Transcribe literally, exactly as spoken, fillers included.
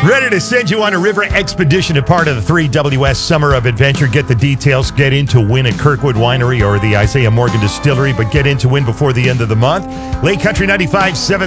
Ready to send you on a river expedition, a part of the three W S Summer of Adventure. Get the details. Get in to win at Kirkwood Winery or the Isaiah Morgan Distillery, but get in to win before the end of the month. Lake Country ninety-five point seven